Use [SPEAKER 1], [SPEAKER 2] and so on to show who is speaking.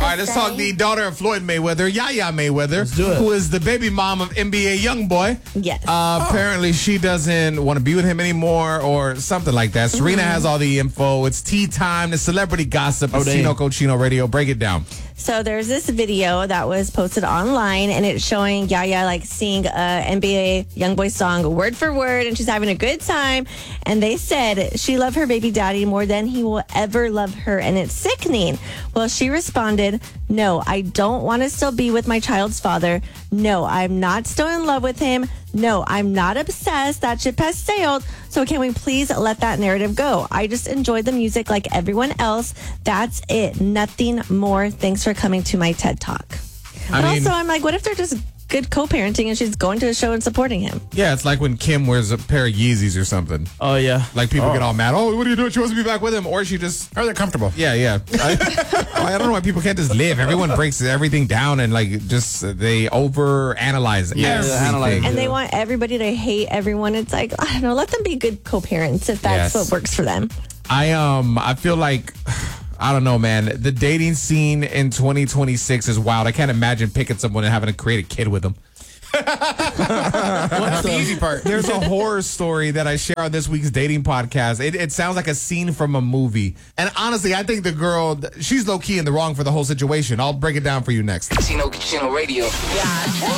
[SPEAKER 1] right, let's talk the daughter of Floyd Mayweather, Yaya Mayweather, who is the baby mom of NBA YoungBoy.
[SPEAKER 2] Yes.
[SPEAKER 1] Apparently, she doesn't want to be with him anymore or something like that. Serena has all the info. It's tea time, the celebrity gossip. Chino Cochino Radio. Break it down.
[SPEAKER 2] So there's this video that was posted online, and it's showing Yaya like sing a NBA YoungBoy song word for word, and she's having a good time. And they said she loved her baby daddy more than he will ever love her, and it's sickening. Well, she responded, "No, I don't want to still be with my child's father. No, I'm not still in love with him. No, I'm not obsessed. That ship has sailed. So can we please let that narrative go? I just enjoy the music like everyone else. That's it. Nothing more. Thanks for coming to my TED Talk." But also, I'm like, what if they're just good co-parenting and she's going to a show and supporting him?
[SPEAKER 1] Yeah, it's like when Kim wears a pair of Yeezys or something.
[SPEAKER 3] Oh, yeah.
[SPEAKER 1] Like people get all mad. Oh, what are you doing? She wants to be back with him. Or she just...
[SPEAKER 4] Or they're comfortable.
[SPEAKER 1] Yeah. I don't know why people can't just live. Everyone breaks everything down and like just they overanalyze everything.
[SPEAKER 2] And they want everybody to hate everyone. It's like, I don't know, let them be good co-parents if that's what works for them.
[SPEAKER 1] I feel like... I don't know, man. The dating scene in 2026 is wild. I can't imagine picking someone and having to create a kid with them.
[SPEAKER 4] What's the easy part?
[SPEAKER 1] There's a horror story that I share on this week's dating podcast. It sounds like a scene from a movie. And honestly, I think the girl, she's low-key in the wrong for the whole situation. I'll break it down for you next.
[SPEAKER 5] Chino Radio.
[SPEAKER 2] Yeah.